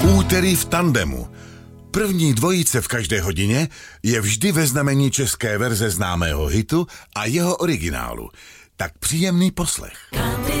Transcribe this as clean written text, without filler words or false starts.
Úterý v tandemu. První dvojice v každé hodině je vždy ve znamení české verze známého hitu a jeho originálu. Tak příjemný poslech.